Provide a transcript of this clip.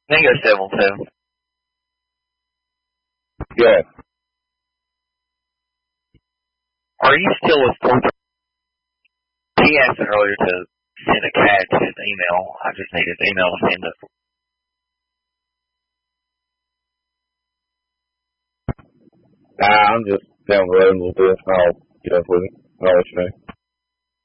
I think it's 7-7. Yeah. Are you still with Fort? He asked me earlier to send a CAD to his email. I just need his email to send it. Nah, I'm just down the road a little bit. I'll get up with it. I'll let you know.